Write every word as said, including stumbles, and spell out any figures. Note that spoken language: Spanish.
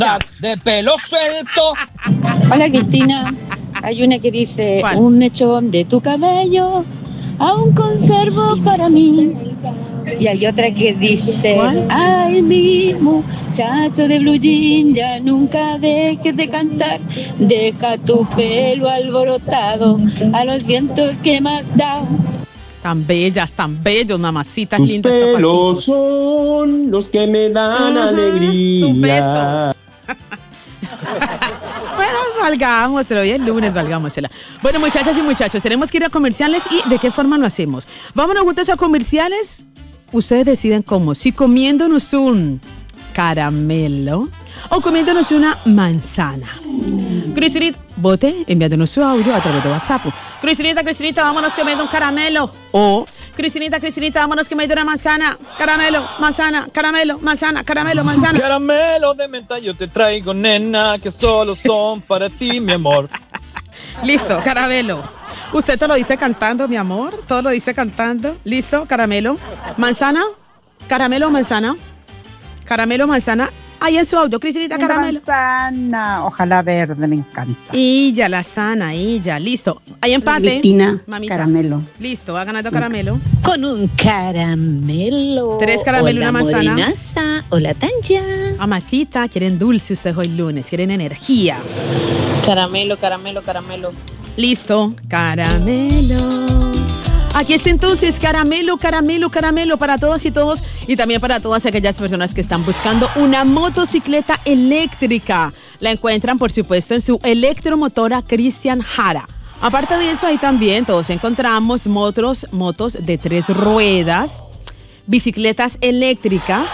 escuchar. De pelo suelto. Hola, Cristina. Hay una que dice, ¿cuál? Un mechón de tu cabello aún conservo para mí. Y hay otra que dice, ¿cuál? Ay, mi muchacho de blue jean, ya nunca dejes de cantar. Deja tu pelo alborotado a los vientos que más da. Tan bellas, tan bellos, mamacitas Tus lindas, pelos papacitos. son los que me dan Ajá, alegría. tus besos. Bueno, valgámoselo, hoy es lunes, valgámosela. Bueno, muchachas y muchachos, tenemos que ir a comerciales y ¿de qué forma lo hacemos? Vámonos juntos a comerciales. Ustedes deciden cómo, si comiéndonos un caramelo o comiéndonos una manzana. Cristinita, vote enviándonos su audio a través de WhatsApp. Cristinita, Cristinita, vámonos comiendo un caramelo. O Cristinita, Cristinita, vámonos comiendo una manzana. Caramelo, manzana, caramelo, manzana, caramelo, manzana. Caramelo de menta yo te traigo, nena, que solo son para ti, mi amor. Listo, caramelo. Usted todo lo dice cantando, mi amor. Todo lo dice cantando. Listo, caramelo. Manzana, caramelo, manzana. Caramelo, manzana. Ahí en su audio, Cristinita, Una caramelo. manzana, ojalá verde, me encanta. Y ya la sana, y ya, listo. Hay empate. Cristina, Mamita. caramelo. Listo, va ganando caramelo. Con un caramelo. Tres caramelos y Hola, una manzana. morenaza. Hola, Tanya. Mamacita, quieren dulce ustedes hoy lunes, quieren energía. Caramelo, caramelo, caramelo. Listo, caramelo. Aquí está entonces caramelo, caramelo, caramelo para todas y todos y también para todas aquellas personas que están buscando una motocicleta eléctrica. La encuentran, por supuesto, en su electromotora Cristian Jara. Aparte de eso, ahí también todos encontramos motos, motos de tres ruedas, bicicletas eléctricas,